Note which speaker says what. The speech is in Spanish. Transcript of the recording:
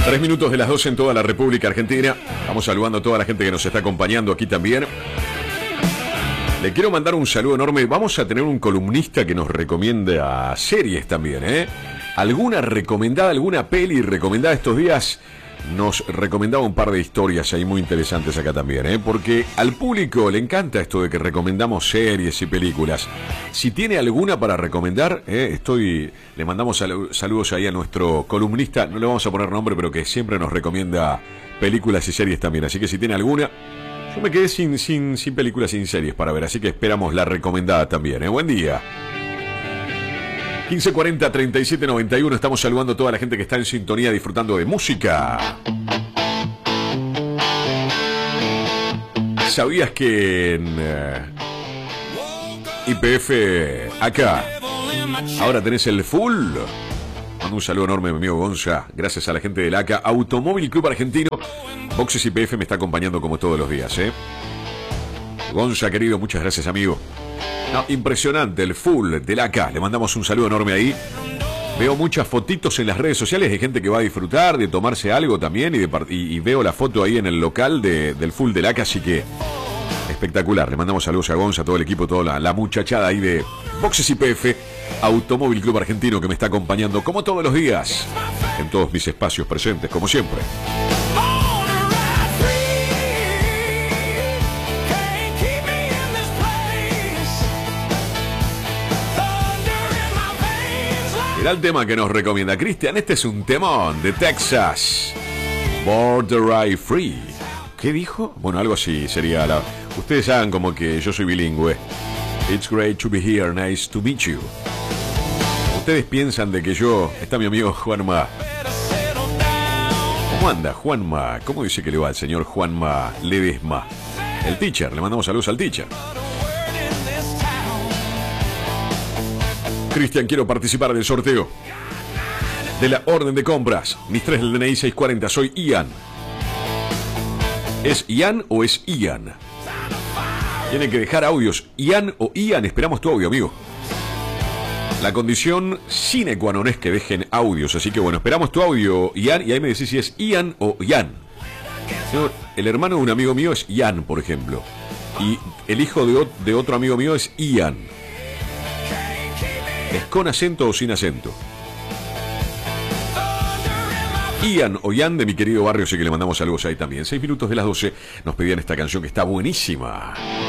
Speaker 1: 3 minutos de las 12 en toda la República Argentina. Estamos saludando a toda la gente que nos está acompañando aquí también. Le quiero mandar un saludo enorme. Vamos a tener un columnista que nos recomienda series también, ¿eh? Alguna recomendada, alguna peli recomendada estos días. Nos recomendaba un par de historias ahí muy interesantes acá también, ¿eh? Porque al público le encanta esto de que recomendamos series y películas. Si tiene alguna para recomendar, le mandamos saludos ahí a nuestro columnista, no le vamos a poner nombre, pero que siempre nos recomienda películas y series también. Así que si tiene alguna, yo me quedé sin películas, sin series para ver, así que esperamos la recomendada también, ¿eh? Buen día. 1540-3791, estamos saludando a toda la gente que está en sintonía disfrutando de música. ¿Sabías que en YPF acá ahora tenés el full? Mando un saludo enorme a mi amigo Gonza, gracias a la gente del ACA, Automóvil Club Argentino. Boxes YPF me está acompañando como todos los días, ¿eh? Gonza, querido, muchas gracias, amigo. No, impresionante, el full del AK. Le mandamos un saludo enorme ahí. Veo muchas fotitos en las redes sociales de gente que va a disfrutar, de tomarse algo también. Y veo la foto ahí en el local del full del AK, así que espectacular. Le mandamos saludos a Gonza, a todo el equipo, toda la muchachada ahí de Boxes YPF, Automóvil Club Argentino, que me está acompañando como todos los días en todos mis espacios presentes, como siempre. Mirá el tema que nos recomienda Cristian. Este es un temón de Texas. Border Ride Free. ¿Qué dijo? Bueno, algo así sería la... Ustedes saben como que yo soy bilingüe. It's great to be here, nice to meet you. Ustedes piensan de que yo... Está mi amigo Juanma. ¿Cómo anda Juanma? ¿Cómo dice que le va al señor Juanma Ledesma? El teacher, le mandamos saludos al teacher. Cristian, quiero participar del sorteo de la orden de compras. Mis 3 del DNI 640. Soy Ian. ¿Es Ian o es Ian? Tienen que dejar audios. Ian o Ian. Esperamos tu audio, amigo. La condición sine qua non es que dejen audios. Así que bueno, esperamos tu audio, Ian. Y ahí me decís si es Ian o Ian. El hermano de un amigo mío es Ian, por ejemplo. Y el hijo de otro amigo mío es Ian. ¿Es con acento o sin acento? Ian o Ian de mi querido barrio, así que le mandamos saludos ahí también. 6 minutos de las 12 nos pedían esta canción que está buenísima.